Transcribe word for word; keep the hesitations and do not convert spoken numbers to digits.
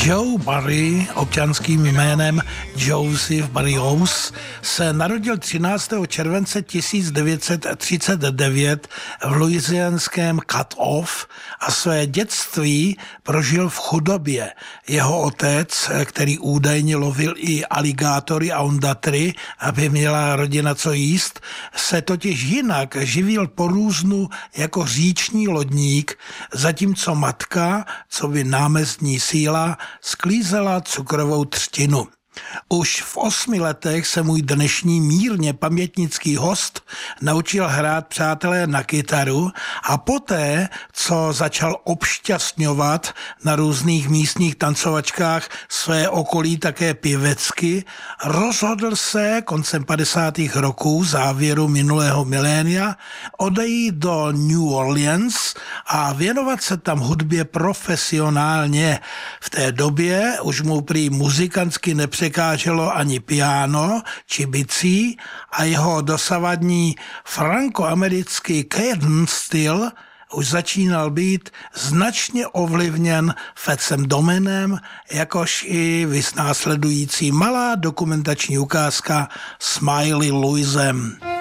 Joe Barry, občanským jménem Joseph Barrios, se narodil třináctého července tisíc devět set třicet devět v louisianském Cut Off a své dětství prožil v chudobě. Jeho otec, který údajně lovil i aligátory a ondatry, aby měla rodina co jíst, se totiž jinak živil po různu jako říční lodník, zatímco matka, co by námezdní síla, sklízela cukrovou třtinu. Už v osmi letech se můj dnešní mírně pamětnický host naučil hrát, přátelé, na kytaru a poté, co začal obšťastňovat na různých místních tancovačkách své okolí také pěvecky, rozhodl se koncem padesátých roků, závěru minulého milénia, odejít do New Orleans a věnovat se tam hudbě profesionálně. V té době už mu prý muzikantsky nepřekvapilo překáželo ani piano či bicí a jeho dosavadní frankoamerický Cajun styl už začínal být značně ovlivněn Fatsem Domenem, jakož i vysnásledující malá dokumentační ukázka Smiley Louisem.